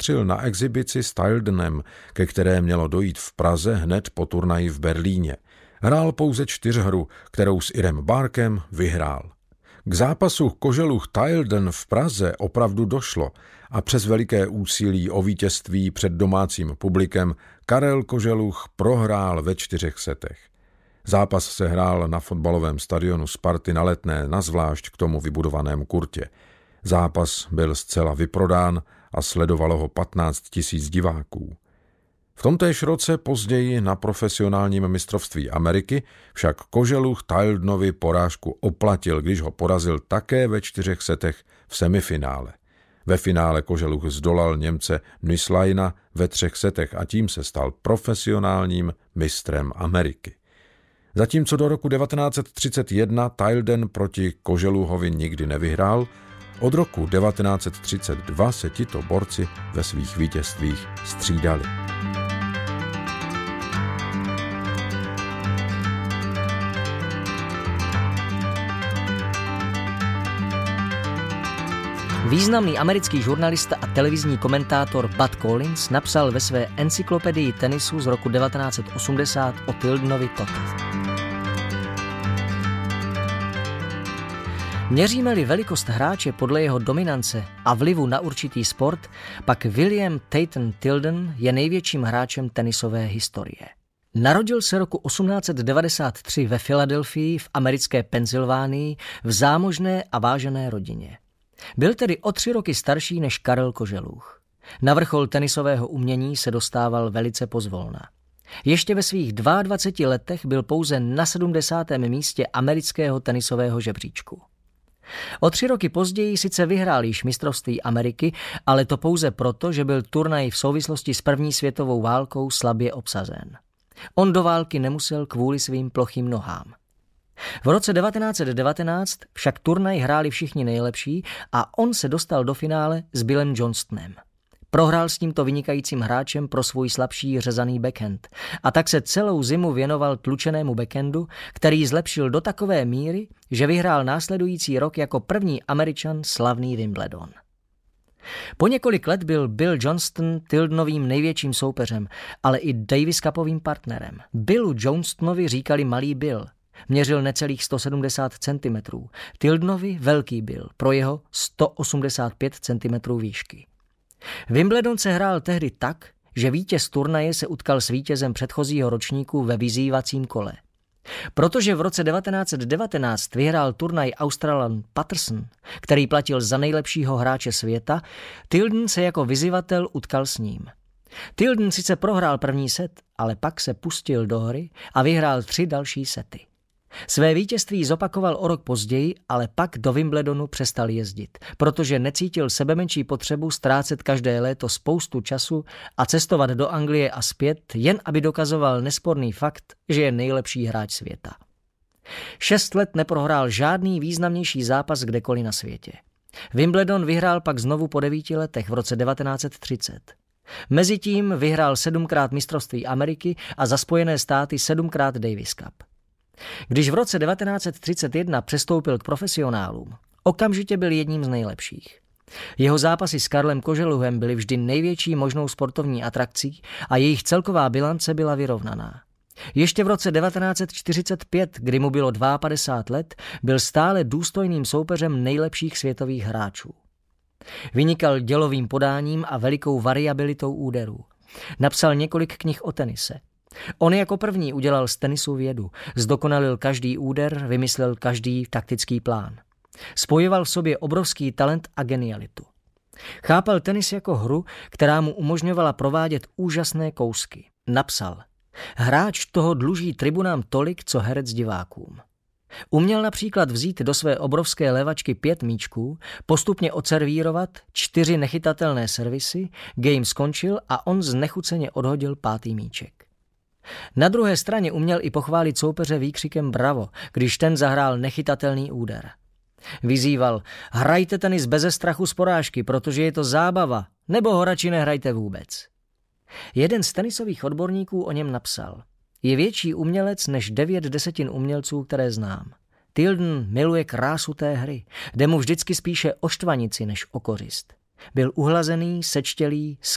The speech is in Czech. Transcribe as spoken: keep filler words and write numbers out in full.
patřil na exibici s Tildenem, ke které mělo dojít v Praze hned po turnaji v Berlíně. Hrál pouze čtyřhru, kterou s Irem Barkem vyhrál. K zápasu Koželuch-Tilden v Praze opravdu došlo a přes veliké úsilí o vítězství před domácím publikem Karel Koželuch prohrál ve čtyřech setech. Zápas se hrál na fotbalovém stadionu Sparty na Letné, nazvlášť k tomu vybudovaném kurtě. Zápas byl zcela vyprodán a sledovalo ho patnáct tisíc diváků. V tomtéž roce později na profesionálním mistrovství Ameriky však Koželuch Tildenovi porážku oplatil, když ho porazil také ve čtyřech setech v semifinále. Ve finále Koželuch zdolal Němce Nüßleina ve třech setech a tím se stal profesionálním mistrem Ameriky. Zatímco do roku devatenáct set třicet jedna Tilden proti Koželuhovi nikdy nevyhrál, od roku devatenáct set třicet dva se tito borci ve svých vítězstvích střídali. Významný americký žurnalista a televizní komentátor Bud Collins napsal ve své encyklopedii tenisu z roku devatenáct set osmdesát o Tildenovi toto. Měříme-li velikost hráče podle jeho dominance a vlivu na určitý sport, pak William Tatum Tilden je největším hráčem tenisové historie. Narodil se roku osmnáct set devadesát tři ve Filadelfii v americké Pensylvánii v zámožné a vážené rodině. Byl tedy o tři roky starší než Karel Koželuch. Na vrchol tenisového umění se dostával velice pozvolna. Ještě ve svých dvaadvaceti letech byl pouze na sedmdesátém místě amerického tenisového žebříčku. O tři roky později sice vyhrál již mistrovství Ameriky, ale to pouze proto, že byl turnaj v souvislosti s první světovou válkou slabě obsazen. On do války nemusel kvůli svým plochým nohám. V roce devatenáct set devatenáct však turnaj hráli všichni nejlepší a on se dostal do finále s Billem Johnstonem. Prohrál s tímto vynikajícím hráčem pro svůj slabší řezaný backhand a tak se celou zimu věnoval tlučenému backhandu, který zlepšil do takové míry, že vyhrál následující rok jako první Američan slavný Wimbledon. Po několik let byl Bill Johnston Tildenovým největším soupeřem, ale i Davis Cupovým partnerem. Billu Johnstonovi říkali Malý Bill. Měřil necelých sto sedmdesát centimetrů. Tildenovi Velký Bill pro jeho sto osmdesát pět centimetrů výšky. Wimbledon se hrál tehdy tak, že vítěz turnaje se utkal s vítězem předchozího ročníku ve vyzývacím kole. Protože v roce devatenáct set devatenáct vyhrál turnaj Australan Patterson, který platil za nejlepšího hráče světa, Tilden se jako vyzývatel utkal s ním. Tilden sice prohrál první set, ale pak se pustil do hry a vyhrál tři další sety. Své vítězství zopakoval o rok později, ale pak do Wimbledonu přestal jezdit, protože necítil sebemenší potřebu ztrácet každé léto spoustu času a cestovat do Anglie a zpět, jen aby dokazoval nesporný fakt, že je nejlepší hráč světa. Šest let neprohrál žádný významnější zápas kdekoliv na světě. Wimbledon vyhrál pak znovu po devíti letech v roce devatenáct set třicet. Mezitím vyhrál sedmkrát mistrovství Ameriky a za Spojené státy sedmkrát Davis Cup. Když v roce devatenáct set třicet jedna přestoupil k profesionálům, okamžitě byl jedním z nejlepších. Jeho zápasy s Karlem Koželuhem byly vždy největší možnou sportovní atrakcí a jejich celková bilance byla vyrovnaná. Ještě v roce devatenáct set čtyřicet pět, kdy mu bylo padesát dva let, byl stále důstojným soupeřem nejlepších světových hráčů. Vynikal dělovým podáním a velikou variabilitou úderů. Napsal několik knih o tenise. On jako první udělal z tenisu vědu, zdokonalil každý úder, vymyslel každý taktický plán. Spojoval v sobě obrovský talent a genialitu. Chápal tenis jako hru, která mu umožňovala provádět úžasné kousky. Napsal: hráč toho dluží tribunám tolik, co herec divákům. Uměl například vzít do své obrovské levačky pět míčků, postupně odservírovat čtyři nechytatelné servisy, game skončil a on znechuceně odhodil pátý míček. Na druhé straně uměl i pochválit soupeře výkřikem bravo, když ten zahrál nechytatelný úder. Vyzýval: hrajte tenis beze strachu z porážky, protože je to zábava, nebo ho radši nehrajte vůbec. Jeden z tenisových odborníků o něm napsal: je větší umělec než devět desetin umělců, které znám. Tilden miluje krásu té hry, jde mu vždycky spíše o štvanici než o kořist. Byl uhlazený, sečtělý,